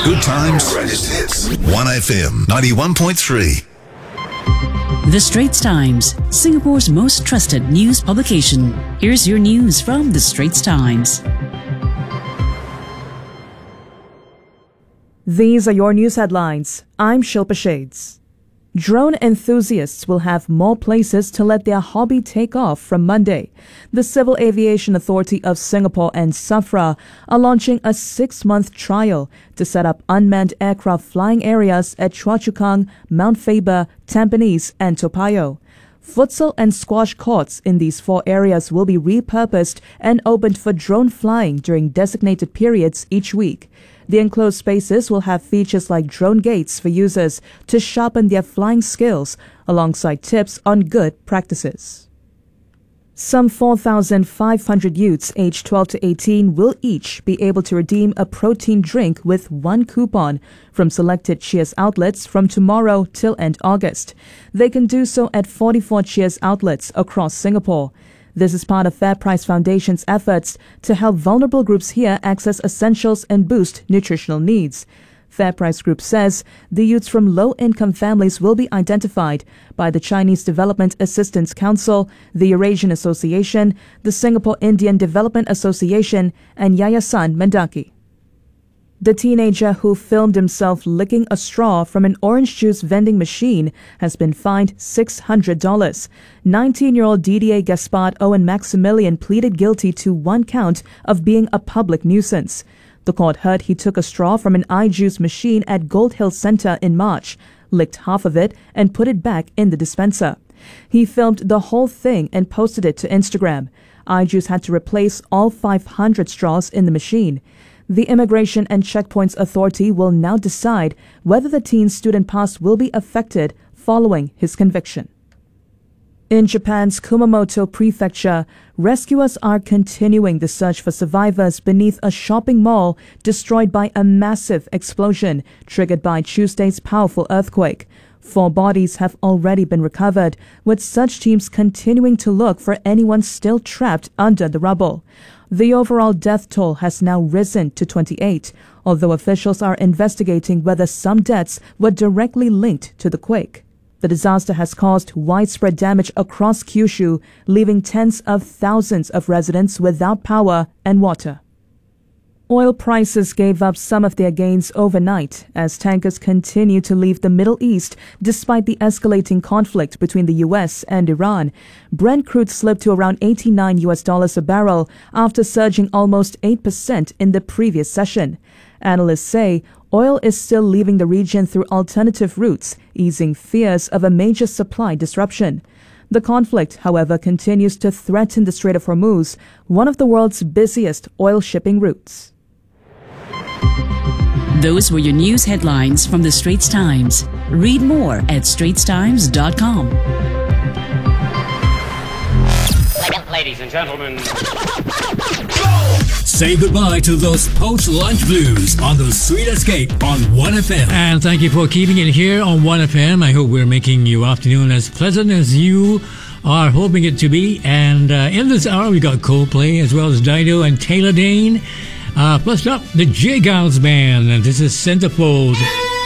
Good times. Greatest hits. 1FM 91.3. The Straits Times, Singapore's most trusted news publication. Here's your news from The Straits Times. These are your news headlines. I'm Shilpa Shades. Drone enthusiasts will have more places to let their hobby take off from Monday. The Civil Aviation Authority of Singapore and SAFRA are launching a 6-month trial to set up unmanned aircraft flying areas at Choa Chu Kang, Mount Faber, Tampines and Toa Payoh. Futsal and squash courts in these 4 areas will be repurposed and opened for drone flying during designated periods each week. The enclosed spaces will have features like drone gates for users to sharpen their flying skills, alongside tips on good practices. Some 4,500 youths aged 12 to 18 will each be able to redeem a protein drink with 1 coupon from selected Cheers outlets from tomorrow till end August. They can do so at 44 Cheers outlets across Singapore. This is part of FairPrice Foundation's efforts to help vulnerable groups here access essentials and boost nutritional needs. FairPrice Group says the youths from low-income families will be identified by the Chinese Development Assistance Council, the Eurasian Association, the Singapore Indian Development Association, and Yayasan Mendaki. The teenager who filmed himself licking a straw from an orange juice vending machine has been fined $600. 19-year-old Didier Gaspard Owen Maximilian pleaded guilty to 1 count of being a public nuisance. The court heard he took a straw from an iJuice machine at Gold Hill Centre in March, licked half of it, and put it back in the dispenser. He filmed the whole thing and posted it to Instagram. iJuice had to replace all 500 straws in the machine. The Immigration and Checkpoints Authority will now decide whether the teen's student pass will be affected following his conviction. In Japan's Kumamoto Prefecture, rescuers are continuing the search for survivors beneath a shopping mall destroyed by a massive explosion triggered by Tuesday's powerful earthquake. 4 bodies have already been recovered, with search teams continuing to look for anyone still trapped under the rubble. The overall death toll has now risen to 28, although officials are investigating whether some deaths were directly linked to the quake. The disaster has caused widespread damage across Kyushu, leaving tens of thousands of residents without power and water. Oil prices gave up some of their gains overnight as tankers continue to leave the Middle East despite the escalating conflict between the US and Iran. Brent crude slipped to around $89 a barrel after surging almost 8% in the previous session. Analysts say oil is still leaving the region through alternative routes, easing fears of a major supply disruption. The conflict, however, continues to threaten the Strait of Hormuz, one of the world's busiest oil shipping routes. Those were your news headlines from The Straits Times. Read more at straitstimes.com. Ladies and gentlemen, say goodbye to those post-lunch blues on the Sweet Escape on 1FM. And thank you for keeping it here on 1FM. I hope we're making your afternoon as pleasant as you are hoping it to be. And in this hour, we got Coldplay as well as Dido and Taylor Dane. Plus up, the J. Giles Band. And this is Centerfold.